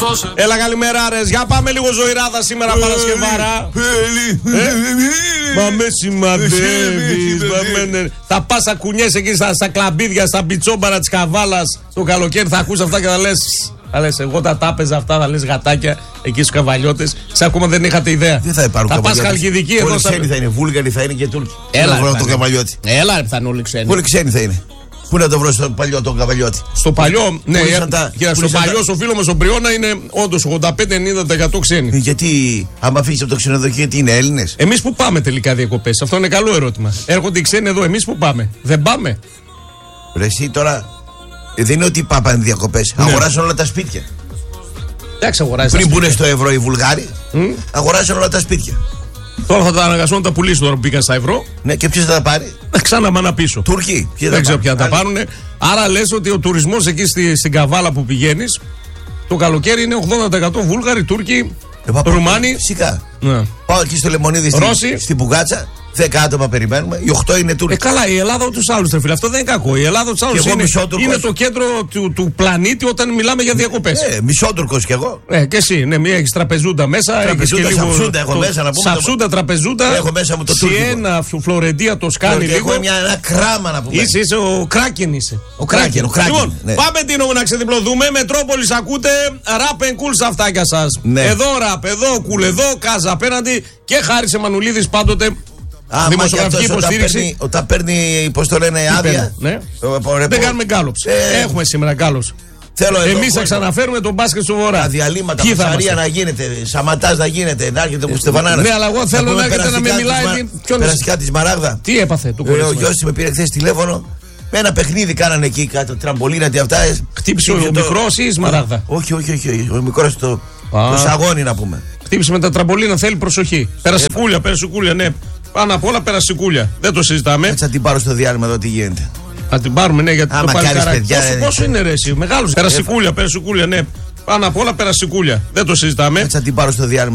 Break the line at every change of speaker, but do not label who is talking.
Έλα, καλημέρα, ρε. Για πάμε λίγο ζωηράδα σήμερα Παρασκευάρα. Μα με σημαδεύεις. Θα πας να κουνιέσαι εκεί στα κλαμπίδια, στα μπιτσόμπαρα της Καβάλας το καλοκαίρι. Θα ακούς αυτά και θα λες. Θα λες, εγώ τα τάπεζα αυτά, θα λες γατάκια εκεί στους καβαλιώτες. Σε ακόμα δεν είχατε ιδέα.
Δεν θα υπάρχουν
καβαλιώτες. Θα πας Χαλκιδική εδώ.
Όλοι ξένοι θα είναι, Βούλγαροι θα είναι και Τούρκοι.
Έλα,
Έλα,
θα είναι όλοι ξένοι.
Όλοι ξένοι θα είναι. Πού να το βρω στο παλιό τον καβαλιώτη.
Στο παλιό, ναι, στο παλιό, στο φίλο μας ο Μπριώνα είναι όντως 85-90% ξένοι.
Γιατί, άμα φύγεις από το ξενοδοχείο, τι είναι, Έλληνες?
Εμείς που πάμε τελικά διακοπές? Αυτό είναι καλό ερώτημα. Έρχονται οι ξένοι εδώ, εμείς που πάμε? Δεν πάμε.
Ρε εσύ τώρα, δεν είναι ότι πάνε διακοπές. Ναι. Αγοράσαν όλα τα σπίτια.
Εντάξει, αγοράζουν.
Πριν μπουν στο ευρώ οι Βουλγάροι, αγοράσαν όλα τα σπίτια.
Τώρα θα τα αναγκαστούν να τα πουλήσουν τώρα που μπήκαν στα ευρώ.
Ναι, και ποιος θα τα πάρει?
Ξανά μάνα πίσω.
Τούρκοι.
Δεν ξέρω ποια θα τα πάρουν. Άρα λες ότι ο τουρισμός εκεί στην Καβάλα που πηγαίνεις το καλοκαίρι είναι 80% Βούλγαροι, Τούρκοι, Ρουμάνοι.
Φυσικά.
Ναι.
Πάω εκεί στο Λεμονίδι στην Πουγάτσα. 10 άτομα περιμένουμε, οι 8 είναι Τούρκοι.
Καλά, η Ελλάδα τους άλλους τρεφίλε. Αυτό δεν είναι κακό. Η Ελλάδα τους άλλους είναι το κέντρο του πλανήτη όταν μιλάμε για διακοπές.
Μισότουρκος κι εγώ.
Και εσύ, ναι, μία έχεις τραπεζούντα μέσα.
Τραπεζούντα, σαψούντα έχω μέσα να πούμε.
Σαψούντα, τραπεζούντα.
Έχω μέσα μου το τουρκικό.
Σιένα, Φλωρεντία, το σκάνι λίγο.
Έχω ένα κράμα να πούμε.
Είσαι ο Κράκεν είσαι.
Ο Κράκεν.
Λοιπόν, πάμε Τίνο να ξεδιπλωθούμε. Μετρόπολης ακούτε, ραπ and cool στα αυτάκια σας. Εδώ ραπ, εδώ cool, εδώ κάζα απέναντι και Χάρης Εμμανουλίδης πάντοτε. Δημοσιογραφική υποστήριξη.
Όταν παίρνει, πώς το λένε, άδεια.
Ναι. Δεν κάνουμε γκάλοψ. Έχουμε σήμερα γκάλοψ. Εμείς θα ξαναφέρουμε τον μπάσκετ στο βορρά.
Τα διαλύματα, Μουσαρία να γίνεται, Σαματάς να γίνεται, να έρχεται ο Στεφανάρας.
Ναι, αλλά εγώ θέλω να έρχεται να με μιλάει.
Περαστικά της Μαράγδα.
Τι έπαθε το
κορίτσι? Ο γιος με πήρε χθες τηλέφωνο. Με ένα παιχνίδι κάνανε εκεί κάτω, τραμπολίνα και αυτά.
Χτύπησε ο μικρός ή η Σμαράγδα?
Όχι, ο μικρός το σαγόνι να πούμε.
Χτύπησε με τα τραμπολίνα, θέλει προσοχή. Περασικούλια, ναι. Πάνω απ' όλα περασικούλια. Δεν το συζητάμε.
Έτσι θα την πάρω στο διάλειμμα εδώ τι γίνεται.
Θα την πάρουμε, ναι, γιατί
άμα
το παλικάράκι.
Πόσο
είναι ρε εσύ? Μεγάλος. Περασικούλια, ναι. Πάνω απ' όλα περασικούλια. Δεν το συζητάμε.
Έτσι θα την πάρω στο διάλειμμα.